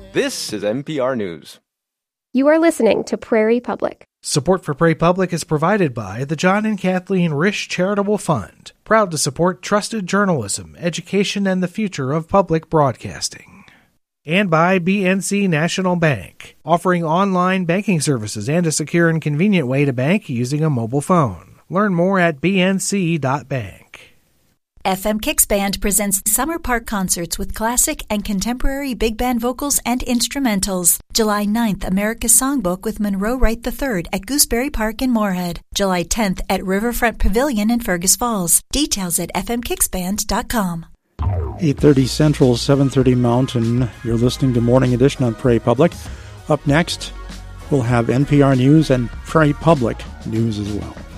This is NPR News. You are listening to Prairie Public. Support for Prairie Public is provided by the John and Kathleen Risch Charitable Fund, proud to support trusted journalism, education, and the future of public broadcasting. And by BNC National Bank, offering online banking services and a secure and convenient way to bank using a mobile phone. Learn more at bnc.bank. FM Kicks Band presents Summer Park Concerts with classic and contemporary big band vocals and instrumentals. July 9th, America's Songbook with Monroe Wright III at Gooseberry Park in Moorhead. July 10th at Riverfront Pavilion in Fergus Falls. Details at fmkicksband.com. 8:30 Central, 7:30 Mountain. You're listening to Morning Edition on Prairie Public. Up next, we'll have NPR News and Prairie Public News as well.